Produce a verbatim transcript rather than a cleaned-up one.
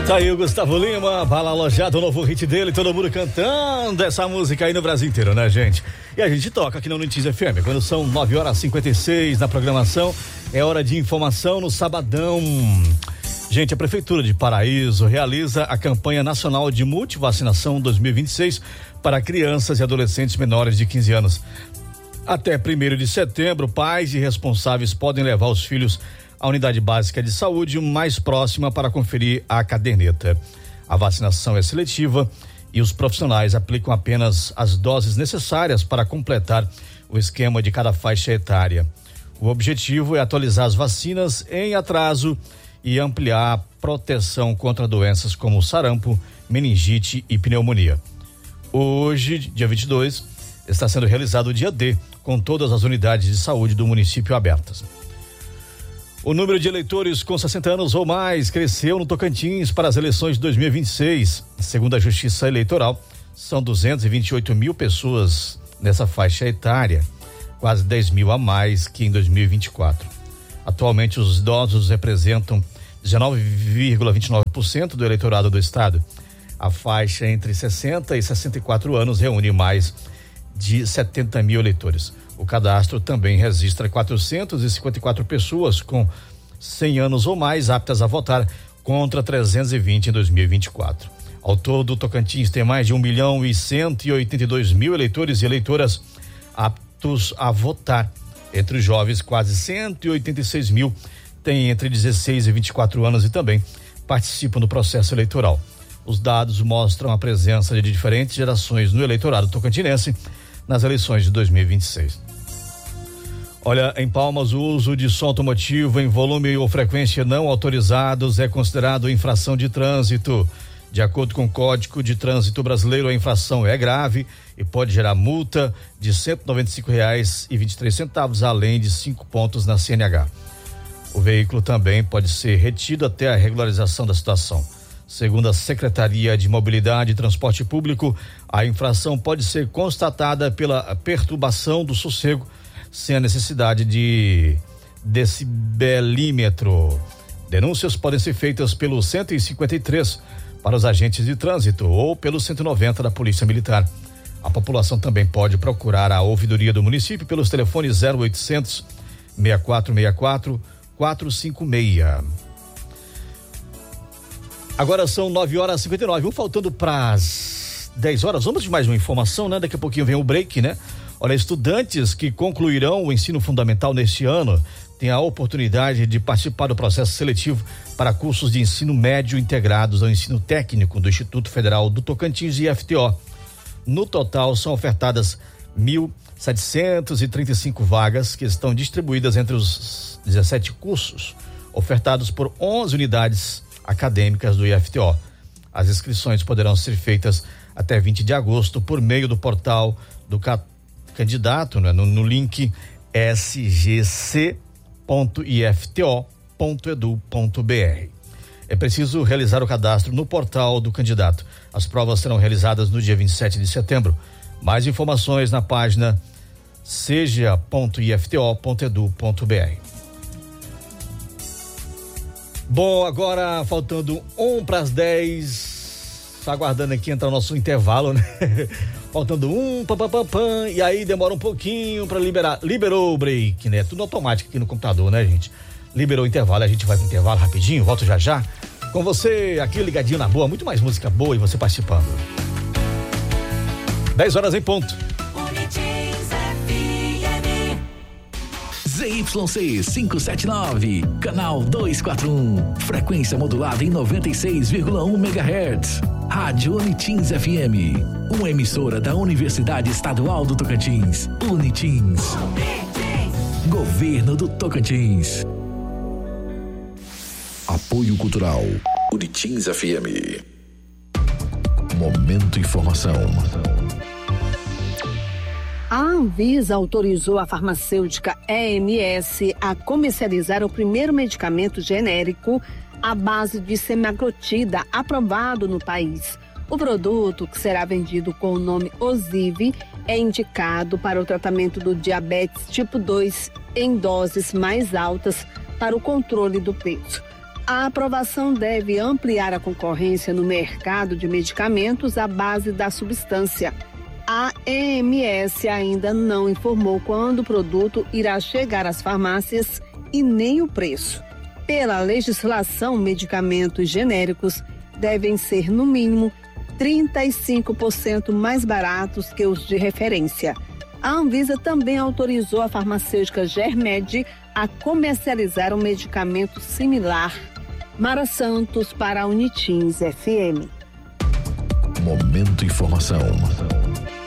Tá aí o Gustavo Lima, bala alojada, o novo hit dele, todo mundo cantando essa música aí no Brasil inteiro, né, gente? E a gente toca aqui no Unitis F M, quando são nove horas e cinquenta e seis na programação, é hora de informação no sabadão. Gente, a Prefeitura de Paraíso realiza a campanha nacional de multivacinação dois mil e vinte e seis para crianças e adolescentes menores de quinze anos. Até primeiro de setembro, pais e responsáveis podem levar os filhos à unidade básica de saúde mais próxima para conferir a caderneta. A vacinação é seletiva e os profissionais aplicam apenas as doses necessárias para completar o esquema de cada faixa etária. O objetivo é atualizar as vacinas em atraso e ampliar a proteção contra doenças como sarampo, meningite e pneumonia. Hoje, dia vinte e dois, está sendo realizado o dia D, com todas as unidades de saúde do município abertas. O número de eleitores com sessenta anos ou mais cresceu no Tocantins para as eleições de dois mil e vinte e seis. Segundo a Justiça Eleitoral, são duzentos e vinte e oito mil pessoas nessa faixa etária, quase dez mil a mais que em dois mil e vinte e quatro. Atualmente, os idosos representam dezenove vírgula vinte e nove por cento do eleitorado do estado. A faixa entre sessenta e sessenta e quatro anos reúne mais de setenta mil eleitores. O cadastro também registra quatrocentas e cinquenta e quatro pessoas com cem anos ou mais aptas a votar, contra trezentos e vinte em dois mil e vinte e quatro. Ao todo, o Tocantins tem mais de um milhão e cento e oitenta e dois mil eleitores e eleitoras aptos a votar. Entre os jovens, quase cento e oitenta e seis mil têm entre dezesseis e vinte e quatro anos e também participam do processo eleitoral. Os dados mostram a presença de diferentes gerações no eleitorado tocantinense nas eleições de dois mil e vinte e seis. Olha, em Palmas, o uso de som automotivo em volume ou frequência não autorizados é considerado infração de trânsito. De acordo com o Código de Trânsito Brasileiro, a infração é grave e pode gerar multa de cento e noventa e cinco reais e vinte e três centavos, além de cinco pontos na C N H. O veículo também pode ser retido até a regularização da situação. Segundo a Secretaria de Mobilidade e Transporte Público, a infração pode ser constatada pela perturbação do sossego, sem a necessidade de decibelímetro. Denúncias podem ser feitas pelo cento e cinquenta e três para os agentes de trânsito ou pelo cento e noventa da Polícia Militar. A população também pode procurar a ouvidoria do município pelos telefones zero oitocentos, seis quatro seis quatro, quatro cinco seis. Agora são nove horas e cinquenta e nove, um faltando para as dez horas. Vamos de mais uma informação, né? Daqui a pouquinho vem o break, né? Olha, estudantes que concluirão o ensino fundamental neste ano têm a oportunidade de participar do processo seletivo para cursos de ensino médio integrados ao ensino técnico do Instituto Federal do Tocantins e I F T O. No total, são ofertadas mil setecentas e trinta e cinco vagas que estão distribuídas entre os dezessete cursos ofertados por onze unidades acadêmicas do I F T O. As inscrições poderão ser feitas até vinte de agosto por meio do portal do cat candidato, né, no, no link s g c ponto i f t o ponto e d u ponto b r. É preciso realizar o cadastro no portal do candidato. As provas serão realizadas no dia vinte e sete de setembro. Mais informações na página seja ponto i f t o ponto e d u ponto b r. Bom, agora faltando um para as dez, aguardando aqui entrar o nosso intervalo, né? Faltando um, pam, pam, pam, pam, e aí demora um pouquinho para liberar. Liberou o break, né? Tudo automático aqui no computador, né, gente? Liberou o intervalo, a gente vai pro intervalo rapidinho, volto já já. Com você aqui ligadinho na boa, muito mais música boa e você participando. dez horas em ponto. Z Y C quinhentos e setenta e nove, canal duzentos e quarenta e um, frequência modulada em noventa e seis vírgula um megahertz. Rádio Unitins F M, uma emissora da Universidade Estadual do Tocantins. Unitins. Unitins. Governo do Tocantins. Apoio Cultural. Unitins F M. Momento Informação. A Anvisa autorizou a farmacêutica E M S a comercializar o primeiro medicamento genérico à base de semaglutida aprovado no país. O produto, que será vendido com o nome Ozivy, é indicado para o tratamento do diabetes tipo dois em doses mais altas para o controle do peso. A aprovação deve ampliar a concorrência no mercado de medicamentos à base da substância. A E M S ainda não informou quando o produto irá chegar às farmácias e nem o preço. Pela legislação, medicamentos genéricos devem ser, no mínimo, trinta e cinco por cento mais baratos que os de referência. A Anvisa também autorizou a farmacêutica Germed a comercializar um medicamento similar. Mara Santos para a Unitins F M. Momento Informação.